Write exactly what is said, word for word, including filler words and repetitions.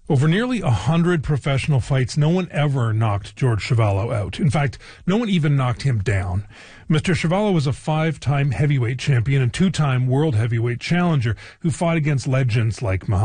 Over nearly a hundred professional fights, no one ever knocked George Chuvalo out. In fact, no one even knocked him down. Mister Chuvalo was a five-time heavyweight champion and two-time world heavyweight challenger who fought against legends like Muhammad